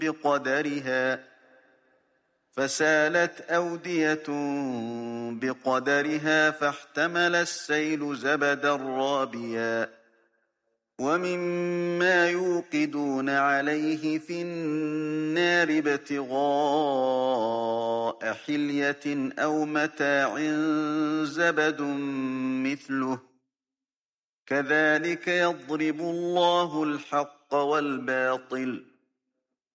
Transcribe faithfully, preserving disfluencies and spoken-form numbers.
بقدرها فسالت أودية بقدرها فاحتمل السيل زبدا رابيا ومما يوقدون عليه في النار ابتغاء حلية أو متاع زبد مثله كذلك يضرب الله الحق والباطل